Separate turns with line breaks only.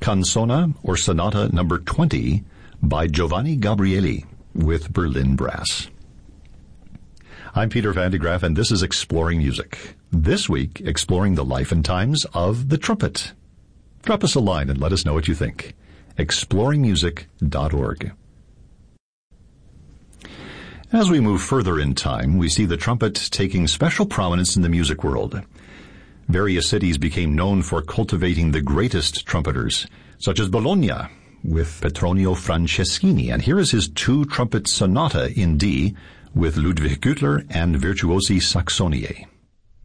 Canzona or Sonata number 20 by Giovanni Gabrieli with Berlin Brass. I'm Peter Van de Graaff, and this is Exploring Music. This week, exploring the life and times of the trumpet. Drop us a line and let us know what you think. exploringmusic.org. As we move further in time, we see the trumpet taking special prominence in the music world. Various cities became known for cultivating the greatest trumpeters, such as Bologna, with Petronio Franceschini. And here is his two-trumpet sonata in D with Ludwig Güttler and Virtuosi Saxoniae.